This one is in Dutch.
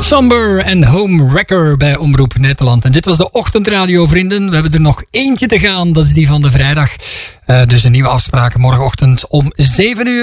Somber en Home Wrecker bij Omroep Nederland. En dit was de ochtendradio, vrienden. We hebben er nog eentje te gaan. Dat is die van de vrijdag. Dus een nieuwe afspraak morgenochtend om 7 uur.